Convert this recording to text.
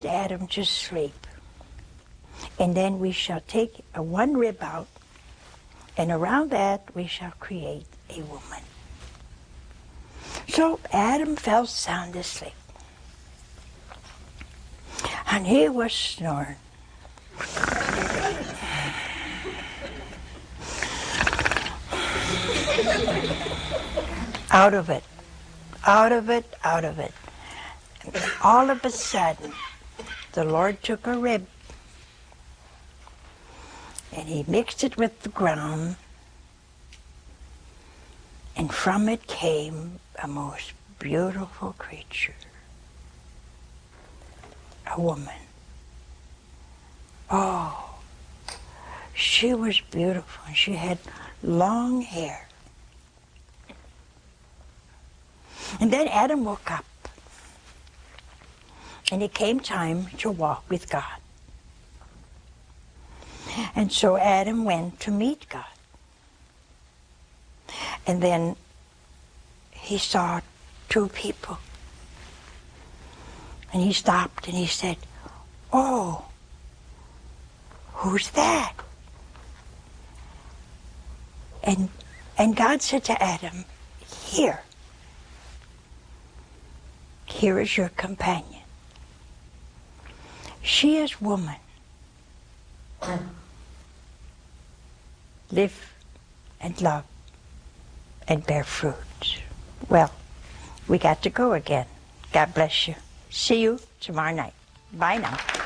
Adam to sleep. And then we shall take one rib out, and around that we shall create a woman. So Adam fell sound asleep. And he was snoring. Out of it, out of it, out of it. And all of a sudden, the Lord took a rib and he mixed it with the ground, and from it came a most beautiful creature, a woman. Oh, she was beautiful, and she had long hair. And then Adam woke up, and it came time to walk with God. And so Adam went to meet God. And then he saw two people. And he stopped and he said, "Oh, who's that?" And God said to Adam, Here is your companion. She is woman. Live and love and bear fruit. Well, we got to go again. God bless you. See you tomorrow night. Bye now.